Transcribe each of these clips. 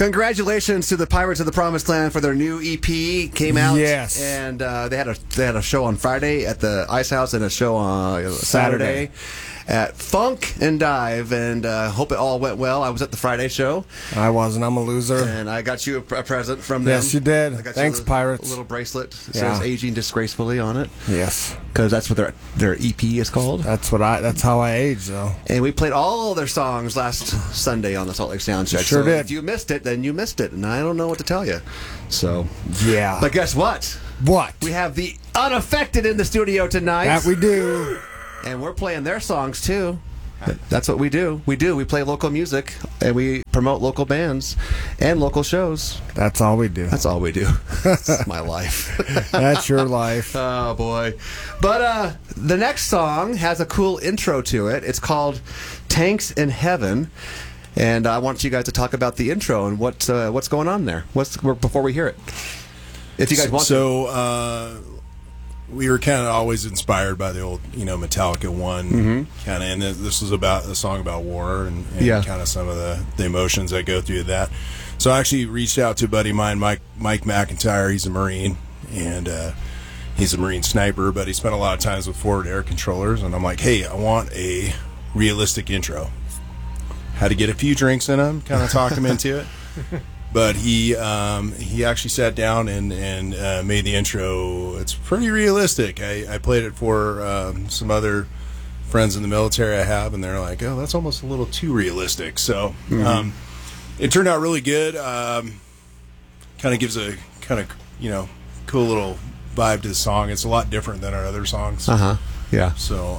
Congratulations to the Pirates of the Promised Land for their new EP. Came out. Yes. And they had a show on Friday at the Ice House and a show on Saturday at Funk and Dive, and hope it all went well. I was at the Friday show. I wasn't. I'm a loser. And I got you a present from them. Yes, you did. I got Thanks, you Pirates. A little bracelet. It says "Aging Disgracefully" on it. Yes. Because that's what their EP is called. That's how I age, though. And we played all their songs last Sunday on the Salt Lake Soundcheck. Sure so did. If you missed it, then you missed it, and I don't know what to tell you. So yeah. But guess what? What? We have the Unaffected in the studio tonight. That we do. And we're playing their songs too. That's what we do. We play local music, and we promote local bands and local shows. That's all we do. That's all we do. That's my life. That's your life. Oh, boy. But the next song has a cool intro to it. It's called Tanks in Heaven. And I want you guys to talk about the intro and what's going on there. Before we hear it. If you guys want to. We were kind of always inspired by the old, Metallica One kind of, and this was about a song about war and kind of some of the emotions that go through that. So I actually reached out to a buddy of mine, Mike McIntyre. He's a Marine, and he's a Marine sniper, but he spent a lot of times with forward air controllers. And I'm like, hey, I want a realistic intro. Had to get a few drinks in him, kind of talk him into it. But he actually sat down and made the intro. It's pretty realistic. I played it for some other friends in the military I have, and they're like, "Oh, that's almost a little too realistic." So it turned out really good. Kind of gives a cool little vibe to the song. It's a lot different than our other songs. Yeah. So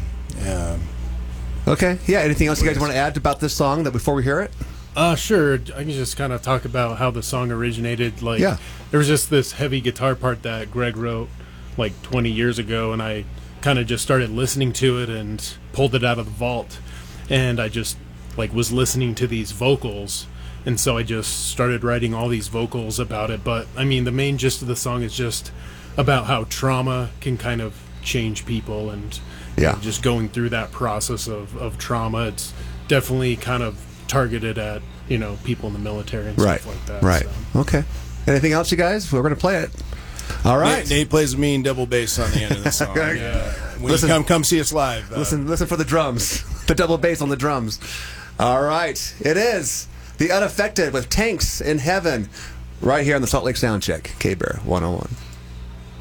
okay. Yeah. Anything else you guys want to add about this song before we hear it? Sure. I can just kind of talk about how the song originated. There was just this heavy guitar part that Greg wrote 20 years ago, and I kind of just started listening to it and pulled it out of the vault, and I just was listening to these vocals, and so I just started writing all these vocals about it. But I mean, the main gist of the song is just about how trauma can kind of change people, and just going through that process of trauma. It's definitely kind of targeted at people in the military and stuff like that. Right. So. Okay. Anything else, you guys? We're going to play it. All right. Nate plays a mean double bass on the end of the song. When you come see us live. Listen for the drums, the double bass on the drums. All right. It is the Unaffected with Tanks in Heaven, right here on the Salt Lake Soundcheck. K-Bear 101.